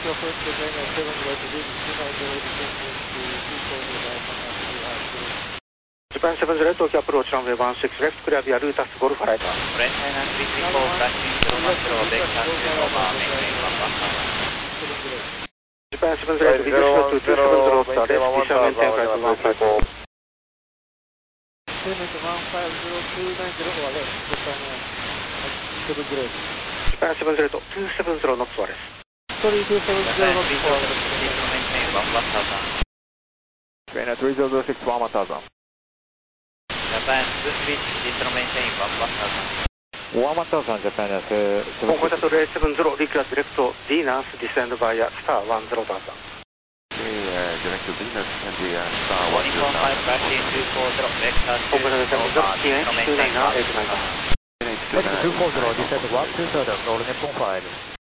Tokyo First Designer 70 to Visit 290 descending to 240 by contact 250. Japan 70 Tokyo approach runway 16 left, clear via Lutas Golf right. Brent China 334, flashing 010, vector 2 over, maintain 1 buffer. Japan 70 to Visit to 270 left, descend maintain flight 150. Payment 150290 or left, Japan 70. Japan 70 to 270 knots or less. Sorry, 270 knots or less. Maintain 1000. Trainer 3006 1000. Japan, switch, distro maintain 1000. 1000 Japan, Contact to rate 70, request direct to Venus, descend via star 10,000. Direct to Venus and the star 145, flashing 240, vector 2 Contact over, distro maintain 1000. X240, descend 127, all Nippon 5.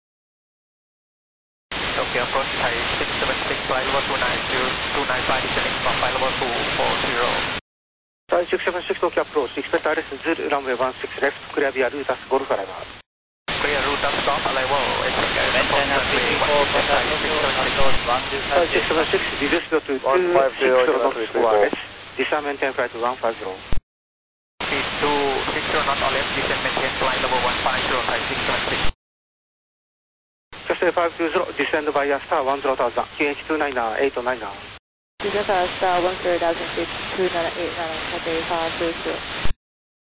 Tokyo approach Thai 676, flight level 295, descending from flight level 240. Thai 676 Tokyo approach, expect RS0 runway 16 left, clear via Lutas Golf right. Clear route up stop, arrival, Brent China 334, contact Tokyo approach 125. Thai 676, reduce to 260 knots or less, descend maintain flight 150. Speed 260 knot or less, descend maintain flight level 150, Thai 676. Just 520, descend via star 10,000, QH29899. Descend via star 10,000, 29899, Cathay 520.